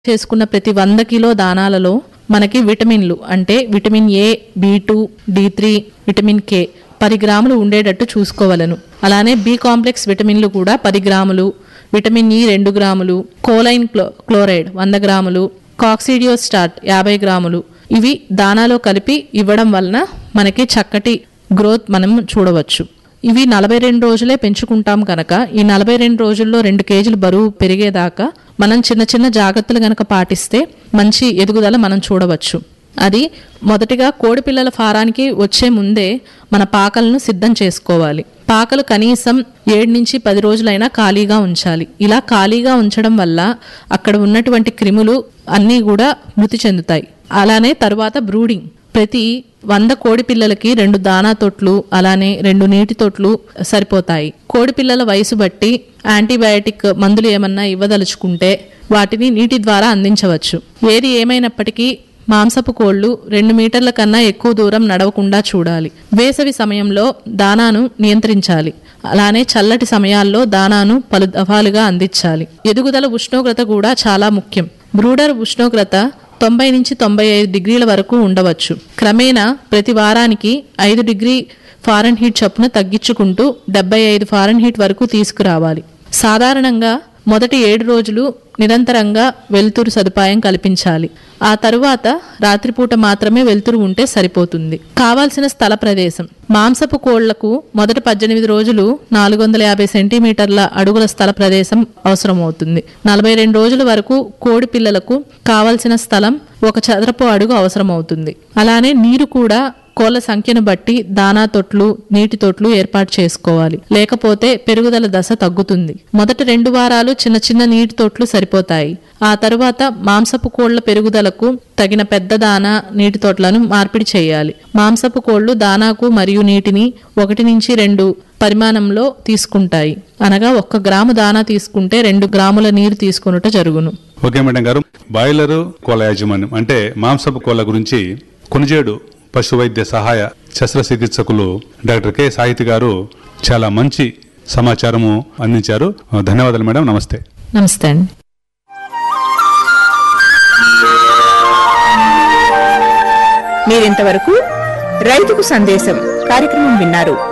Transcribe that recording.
చేసుకున్న ప్రతి 100 కిలో దానాలలో మనకి విటమిన్లు అంటే vitamin A, B2, D3, vitamin K 10 గ్రాములు ఉండేటట్టు చూసుకోవాలను. అలానే బి కాంప్లెక్స్ విటమిన్లు కూడా 10 గ్రాములు, విటమిన్ ఈ 2 గ్రాములు, కోలైన్ క్లోరైడ్ 100 గ్రాములు, కాక్సిడియోస్టాట్ 50 గ్రాములు ఇవి దానాలో కలిపి ఇవ్వడం వలన మనకి చక్కటి గ్రోత్ మనం చూడవచ్చు. ఇవి 42 రోజులే పెంచుకుంటాం కనుక ఈ 42 రోజుల్లో 2 కేజీలు బరువు పెరిగేదాకా మనం చిన్న చిన్న జాగ్రత్తలు గనక పాటిస్తే మంచి ఎదుగుదల మనం చూడవచ్చు. అది మొదటిగా కోడి పిల్లల ఫారానికి వచ్చే ముందే మన పాకలను సిద్ధం చేసుకోవాలి. పాకలు కనీసం 7 నుంచి 10 రోజులైనా ఖాళీగా ఉంచాలి. ఇలా ఖాళీగా ఉంచడం వల్ల అక్కడ ఉన్నటువంటి క్రిములు అన్నీ కూడా మృతి చెందుతాయి. అలానే తరువాత బ్రూడింగ్, ప్రతి 100 కోడి పిల్లలకి 2 దానా తొట్లు అలానే 2 నీటి తొట్లు సరిపోతాయి. కోడి పిల్లల వయసు బట్టి యాంటీబయాటిక్ మందులు ఏమన్నా ఇవ్వదలుచుకుంటే వాటిని నీటి ద్వారా అందించవచ్చు. ఏది ఏమైనప్పటికీ మాంసపు కోళ్లు 2 మీటర్ల కన్నా ఎక్కువ దూరం నడవకుండా చూడాలి. వేసవి సమయంలో దానాను నియంత్రించాలి. అలానే చల్లటి సమయాల్లో దానాను పలు దఫాలుగా అందించాలి. ఎదుగుదల ఉష్ణోగ్రత కూడా చాలా ముఖ్యం. బ్రూడర్ ఉష్ణోగ్రత 90 నుంచి 95 డిగ్రీల వరకు ఉండవచ్చు. క్రమేణా ప్రతి వారానికి 5 డిగ్రీ ఫారెన్హీట్ చొప్పున తగ్గించుకుంటూ 75 ఫారెన్హీట్ వరకు తీసుకురావాలి. సాధారణంగా మొదటి 7 రోజులు నిరంతరంగా వెలుతురు సదుపాయం కల్పించాలి. ఆ తరువాత రాత్రిపూట మాత్రమే వెలుతురు ఉంటే సరిపోతుంది. కావాల్సిన స్థల ప్రదేశం, మాంసపు కోళ్లకు మొదటి 18 రోజులు 450 సెంటీమీటర్ల అడుగుల స్థల ప్రదేశం అవసరమవుతుంది. 42 రోజుల వరకు కోడి పిల్లలకు కావాల్సిన స్థలం 1 చదరపు అడుగు అవసరమవుతుంది. అలానే నీరు కూడా కోళ్ల సంఖ్యను బట్టి దానా తొట్లు, నీటి తొట్లు ఏర్పాటు చేసుకోవాలి. లేకపోతే పెరుగుదల దశ తగ్గుతుంది. మొదటి 2 వారాలు చిన్న చిన్న నీటి తొట్లు సరిపోతాయి. ఆ తరువాత మాంసపు కోళ్ల పెరుగుదలకు తగిన పెద్ద దానా, నీటి తొట్లను మార్పిడి చేయాలి. మాంసపు కోళ్లు దానాకు మరియు నీటిని 1 నుంచి 2 పరిమాణంలో తీసుకుంటాయి. అనగా 1 గ్రాము దానా తీసుకుంటే 2 గ్రాముల నీరు తీసుకొనుట జరుగును. ఓకే మేడం గారు, బాయిలరు కోళ్ల యాజమాన్యం అంటే మాంసపు కోళ్ల గురించి కొనిజేడు పశు వైద్య సహాయ శస్త్రచికిత్సకులు డాక్టర్ కె సాహితి గారు చాలా మంచి సమాచారము అందించారు. ధన్యవాదాలు మేడం. నమస్తే. నమస్తే అండి. మీరింతవరకు రైతుకు సందేశం కార్యక్రమం విన్నారు.